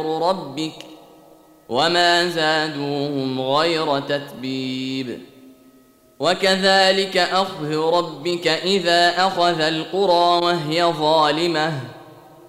ربك وما زادوهم غير تتبيب. وكذلك أخذ ربك إذا أخذ القرى وهي ظالمة